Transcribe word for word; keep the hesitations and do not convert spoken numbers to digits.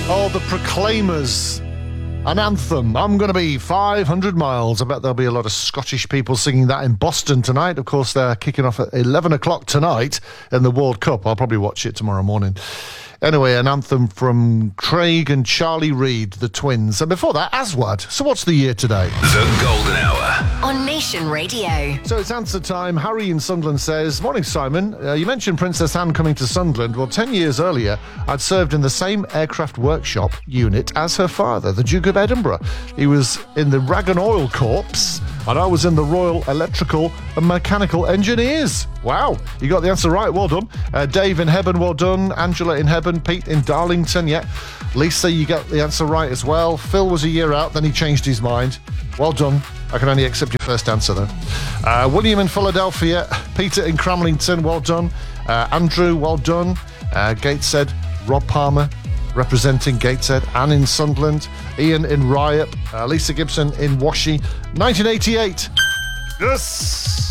Oh, the Proclaimers. An anthem. I'm going to be five hundred miles. I bet there'll be a lot of Scottish people singing that in Boston tonight. Of course, they're kicking off at eleven o'clock tonight in the World Cup. I'll probably watch it tomorrow morning. Anyway, an anthem from Craig and Charlie Reid, the twins. And before that, Aswad. So what's the year today? The Golden Hour. On Nation Radio. So it's answer time. Harry in Sunderland says, Morning, Simon. Uh, you mentioned Princess Anne coming to Sunderland. Well, ten years earlier, I'd served in the same aircraft workshop unit as her father, the Duke of Edinburgh. He was in the Rag and Oil Corps, and I was in the Royal Electrical and Mechanical Engineers. Wow, you got the answer right. Well done. Uh, Dave in Hebburn, well done. Angela in Hebburn. Pete in Darlington, yeah. Lisa, you got the answer right as well. Phil was a year out, then he changed his mind. Well done. I can only accept your first answer, though. Uh, William in Philadelphia. Peter in Cramlington, well done. Uh, Andrew, well done. Uh, Gateshead. Rob Palmer, representing Gateshead. Anne in Sunderland. Ian in Riot. Uh, Lisa Gibson in Washie. nineteen eighty-eight. Yes!